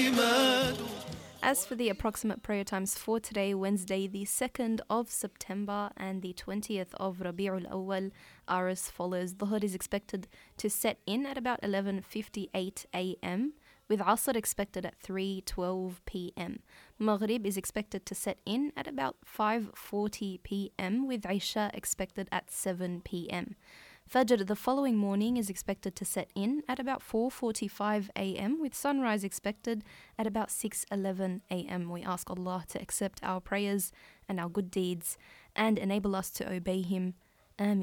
عماد. As for the approximate prayer times for today, Wednesday, the 2nd of September and the 20th of Rabi'ul Awwal are as follows. Dhuhr is expected to set in at about 11:58 a.m., with Asr expected at 3:12 p.m. Maghrib is expected to set in at about 5:40 p.m., with Isha expected at 7 p.m. Fajr the following morning is expected to set in at about 4:45 a.m. with sunrise expected at about 6:11 a.m. We ask Allah to accept our prayers and our good deeds and enable us to obey Him. Ameen.